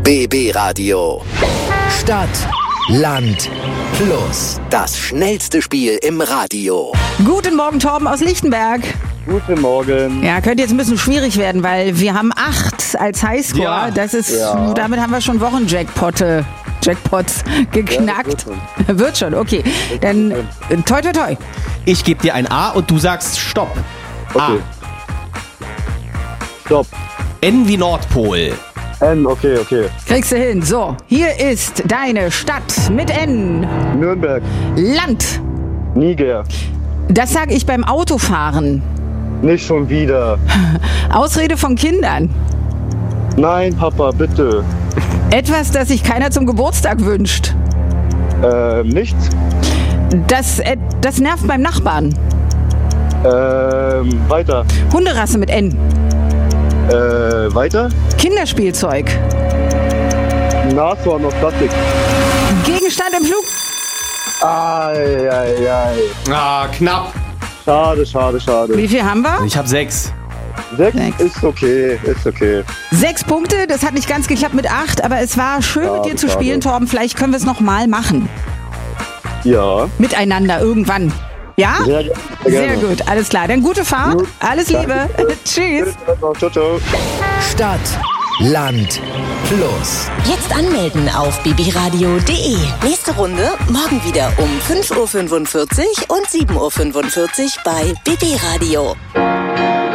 BB Radio. Stadt, Land, Plus. Das schnellste Spiel im Radio. Guten Morgen, Torben aus Lichtenberg. Guten Morgen. Ja, könnte jetzt ein bisschen schwierig werden, weil wir haben 8 als Highscore. Ja. Das ist, damit haben wir schon Wochenjackpots geknackt. Ja, Wird schon, okay. Dann toi, toi, toi. Ich gebe dir ein A und du sagst Stopp. Okay. Stopp. A. N wie Nordpol. N, okay. Kriegst du hin. So, hier ist deine Stadt mit N. Nürnberg. Land. Niger. Das sage ich beim Autofahren. Nicht schon wieder. Ausrede von Kindern. Nein, Papa, bitte. Etwas, das sich keiner zum Geburtstag wünscht. Nichts. Das nervt beim Nachbarn. Weiter. Hunderasse mit N. Weiter. Kinderspielzeug. Nashorn aus Plastik. Gegenstand im Flug. Ei. Ah, knapp. Schade. Wie viel haben wir? Ich habe 6. 6 Sechs. ist okay. 6 Punkte, das hat nicht ganz geklappt mit 8, aber es war schön mit dir zu Schade. spielen, Torben. Vielleicht können wir es nochmal machen. Ja. Miteinander irgendwann. Ja? Sehr gerne. Sehr gut, alles klar. Dann gute Fahrt. Gut. Alles Liebe. Tschüss. Ciao. Stadt, Land, Plus. Jetzt anmelden auf bbradio.de. Nächste Runde morgen wieder um 5.45 Uhr und 7.45 Uhr bei BB Radio.